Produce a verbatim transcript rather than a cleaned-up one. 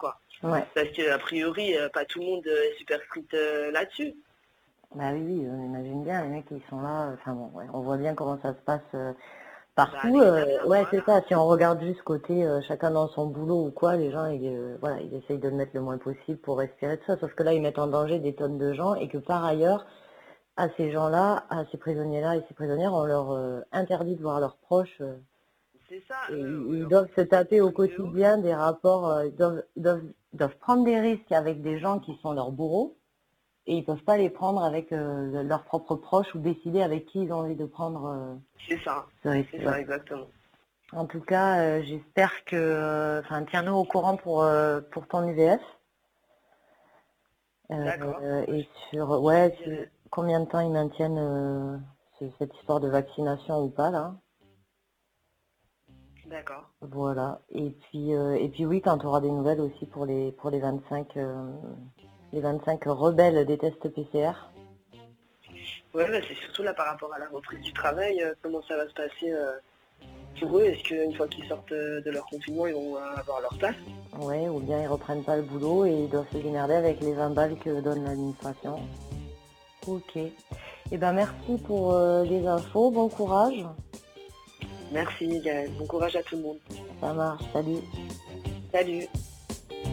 quoi. Ouais. Parce qu'a priori, euh, pas tout le monde est super strict euh, là-dessus. Bah oui, oui, on imagine bien, les mecs qui sont là, enfin bon, ouais, on voit bien comment ça se passe euh, Bah, partout. les euh, erreurs, ouais, c'est voilà. ça, si on regarde juste côté euh, chacun dans son boulot ou quoi, les gens, ils, euh, voilà, ils essayent de le mettre le moins possible pour respirer tout ça, sauf que là, ils mettent en danger des tonnes de gens et que par ailleurs, à ces gens-là, à ces prisonniers-là et ces prisonnières, on leur euh, interdit de voir leurs proches euh, C'est ça, et eux, on ils ils leur doivent se dit des taper au trucs de ouf. quotidien des rapports, euh, ils doivent, ils doivent, ils doivent prendre des risques avec des gens qui sont leurs bourreaux. Et ils peuvent pas les prendre avec euh, leurs propres proches ou décider avec qui ils ont envie de prendre euh, C'est ça, ce risque. c'est ça, Ouais. exactement. En tout cas, euh, j'espère que, euh, enfin, tiens-nous au courant pour euh, pour ton U V F D'accord, euh, je, et sur je te ouais, si- dirai. combien de temps ils maintiennent euh, ce- cette histoire de vaccination ou pas là. D'accord. Voilà. Et puis euh, et puis oui, quand tu auras des nouvelles aussi pour les pour les vingt-cinq euh, les vingt-cinq rebelles des tests P C R. Ouais, bah, c'est surtout là par rapport à la reprise du travail, euh, comment ça va se passer euh, pour eux. Est-ce qu'une fois qu'ils sortent euh, de leur confinement, ils vont euh, avoir leur place? Ouais, ou bien ils reprennent pas le boulot et ils doivent se démerder avec les vingt balles que donne l'administration. Ok. Eh ben merci pour euh, les infos, bon courage. Merci Miguel, bon courage à tout le monde. Ça marche, salut. Salut.